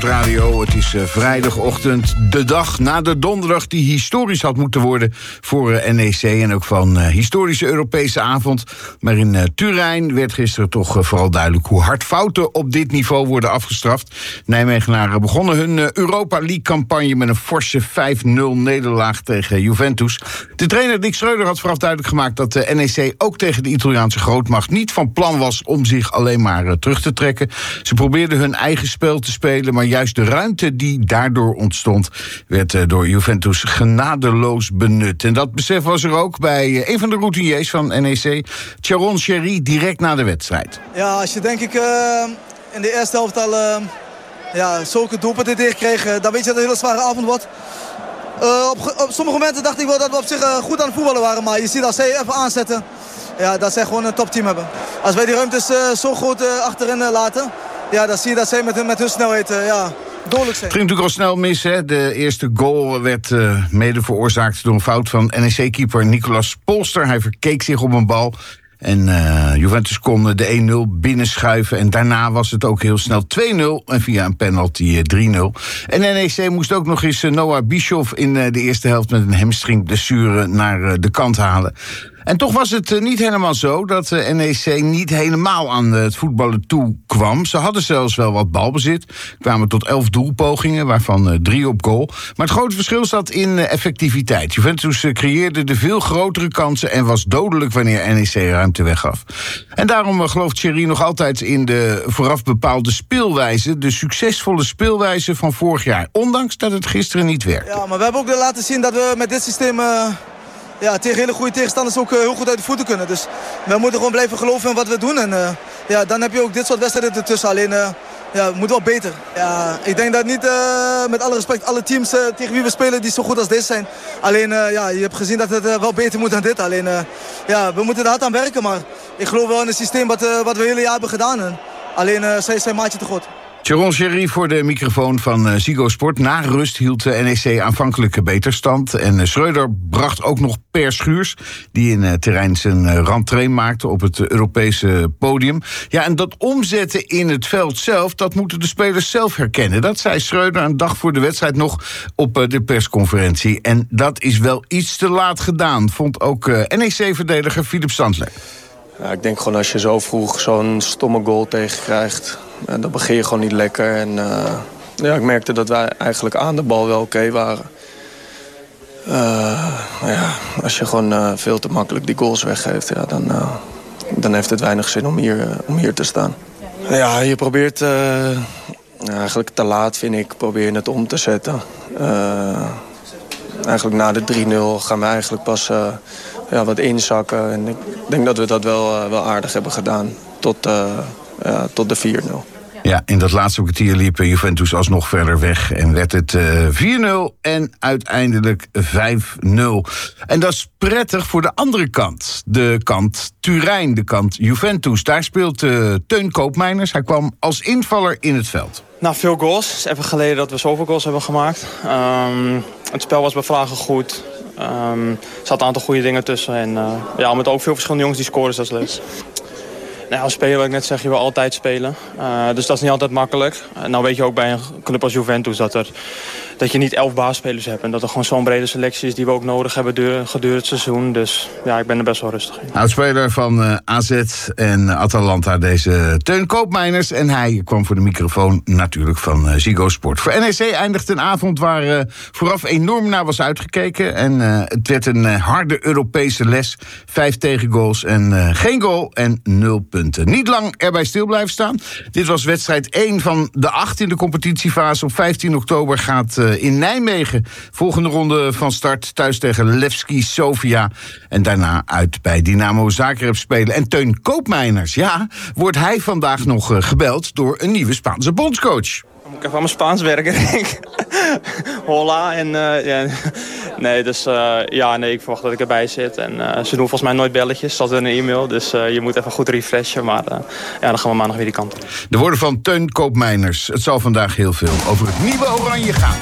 Radio. Het is vrijdagochtend, de dag na de donderdag die historisch had moeten worden voor NEC en ook van historische Europese avond. Maar in Turijn werd gisteren toch vooral duidelijk hoe hard fouten op dit niveau worden afgestraft. Nijmegenaren begonnen hun Europa League-campagne met een forse 5-0 nederlaag tegen Juventus. De trainer Dick Schreuder had vooraf duidelijk gemaakt dat de NEC ook tegen de Italiaanse grootmacht niet van plan was om zich alleen maar terug te trekken. Ze probeerden hun eigen spel te spelen, maar juist de ruimte die daardoor ontstond werd door Juventus genadeloos benut. En dat besef was er ook bij een van de routiniers van NEC, Tjaron Sherry, direct na de wedstrijd. Ja, als je denk ik in de eerste helft al zulke doelpunten tegenkreeg, dan weet je dat het een hele zware avond wordt. Op sommige momenten dacht ik wel dat we op zich goed aan het voetballen waren, maar je ziet als zij even aanzetten, ja, dat zij gewoon een topteam hebben. Als wij die ruimtes zo goed achterin laten, ja, dan zie je dat zij met hun snelheid dodelijk zijn. Het ging natuurlijk al snel mis, hè. De eerste goal werd mede veroorzaakt door een fout van NEC-keeper Nicolas Polster. Hij verkeek zich op een bal. En Juventus kon de 1-0 binnenschuiven. En daarna was het ook heel snel 2-0. En via een penalty 3-0. En NEC moest ook nog eens Noah Bischoff in de eerste helft met een hamstringblessure naar de kant halen. En toch was het niet helemaal zo dat NEC niet helemaal aan het voetballen toe kwam. Ze hadden zelfs wel wat balbezit. Kwamen tot 11 doelpogingen, waarvan 3 op goal. Maar het grote verschil zat in effectiviteit. Juventus creëerde de veel grotere kansen en was dodelijk wanneer NEC ruimte weggaf. En daarom gelooft Thierry nog altijd in de vooraf bepaalde speelwijze. De succesvolle speelwijze van vorig jaar. Ondanks dat het gisteren niet werkte. Ja, maar we hebben ook laten zien dat we met dit systeem tegen hele goede tegenstanders ook heel goed uit de voeten kunnen. Dus we moeten gewoon blijven geloven in wat we doen. En dan heb je ook dit soort wedstrijden ertussen. Alleen, het moet wel beter. Ja, ik denk dat niet, met alle respect, alle teams tegen wie we spelen die zo goed als deze zijn. Alleen, je hebt gezien dat het wel beter moet dan dit. Alleen, we moeten er hard aan werken. Maar ik geloof wel in het systeem wat we het hele jaar hebben gedaan. En alleen, zij zijn maatje te goed. Tjaron Sherry voor de microfoon van Ziggo Sport. Na rust hield de NEC aanvankelijk beter stand. En Schreuder bracht ook nog Per Schuurs, die in terrein zijn rentree maakte op het Europese podium. Ja, en dat omzetten in het veld zelf, dat moeten de spelers zelf herkennen. Dat zei Schreuder een dag voor de wedstrijd nog op de persconferentie. En dat is wel iets te laat gedaan, vond ook NEC-verdediger Philip Sandler. Ja, ik denk gewoon als je zo vroeg zo'n stomme goal tegenkrijgt, dan begin je gewoon niet lekker. En ik merkte dat wij eigenlijk aan de bal wel oké waren. Als je gewoon veel te makkelijk die goals weggeeft, dan heeft het weinig zin om hier te staan. Ja, je probeert eigenlijk te laat, vind ik, probeer het om te zetten. Eigenlijk na de 3-0 gaan we eigenlijk pas wat inzakken. En ik denk dat we dat wel aardig hebben gedaan tot de 4-0. Ja, in dat laatste kwartier liep Juventus alsnog verder weg en werd het 4-0 en uiteindelijk 5-0. En dat is prettig voor de andere kant. De kant Turijn, de kant Juventus. Daar speelt Teun Koopmeiners. Hij kwam als invaller in het veld. Nou, veel goals. Het is even geleden dat we zoveel goals hebben gemaakt. Het spel was bij Vlagen goed. Er zaten een aantal goede dingen tussen. En met ook veel verschillende jongens die scoren, dus dat is leuk. Nou, als speler, wat ik net zeg, je wil altijd spelen. Dus dat is niet altijd makkelijk. Nou weet je ook bij een club als Juventus dat je niet 11 baasspelers hebt. En dat er gewoon zo'n brede selectie is die we ook nodig hebben gedurende het seizoen. Dus ja, ik ben er best wel rustig in. Oudspeler van AZ en Atalanta, deze Teun Koopmeiners. En hij kwam voor de microfoon natuurlijk van Ziggo Sport. Voor NEC eindigt een avond waar vooraf enorm naar was uitgekeken. En het werd een harde Europese les. 5 tegengoals en geen goal en 0 punten. Niet lang erbij stil blijven staan. Dit was wedstrijd 1 van de 8 in de competitiefase. Op 15 oktober gaat in Nijmegen volgende ronde van start. Thuis tegen Levski Sofia. En daarna uit bij Dynamo Zagreb spelen. En Teun Koopmeiners, wordt hij vandaag nog gebeld door een nieuwe Spaanse bondscoach. Dan moet ik even aan mijn Spaans werken, denk ik. Hola. En ik verwacht dat ik erbij zit. En ze doen volgens mij nooit belletjes, dat in een e-mail. Dus je moet even goed refreshen. Maar dan gaan we maandag weer die kant op. De woorden van Teun Koopmeiners. Het zal vandaag heel veel over het nieuwe Oranje gaan.